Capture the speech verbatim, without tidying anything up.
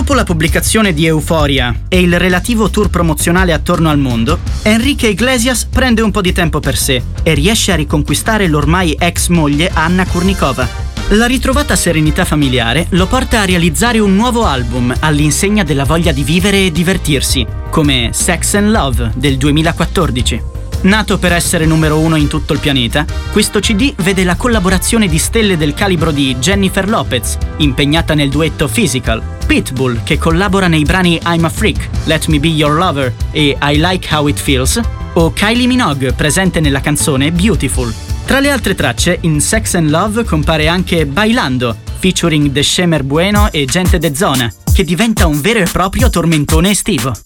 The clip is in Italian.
Dopo la pubblicazione di Euphoria e il relativo tour promozionale attorno al mondo, Enrique Iglesias prende un po' di tempo per sé e riesce a riconquistare l'ormai ex moglie Anna Kurnikova. La ritrovata serenità familiare lo porta a realizzare un nuovo album all'insegna della voglia di vivere e divertirsi, come Sex and Love del duemilaquattordici. Nato per essere numero uno in tutto il pianeta, questo C D vede la collaborazione di stelle del calibro di Jennifer Lopez, impegnata nel duetto Physical, Pitbull, che collabora nei brani I'm a Freak, Let Me Be Your Lover e I Like How It Feels, o Kylie Minogue, presente nella canzone Beautiful. Tra le altre tracce, in Sex and Love compare anche Bailando, featuring The Shemer Bueno e Gente de Zona, che diventa un vero e proprio tormentone estivo.